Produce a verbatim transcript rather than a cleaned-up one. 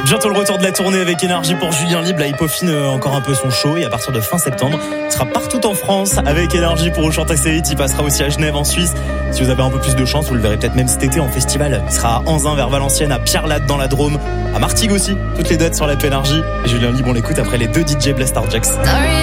Bientôt le retour de la tournée avec énergie pour Julien Libre. Là, il peaufine encore un peu son show et à partir de fin septembre, il sera partout en France avec énergie pour chanter ses hits. Il passera aussi à Genève en Suisse. Si vous avez un peu plus de chance, vous le verrez peut-être même cet été en festival. Il sera à Anzin vers Valenciennes, à Pierre-Latte dans la Drôme, à Martigues aussi. Toutes les dates sur l'app énergie. Et Julien Libre, on l'écoute après les deux D J Blaster Jacks.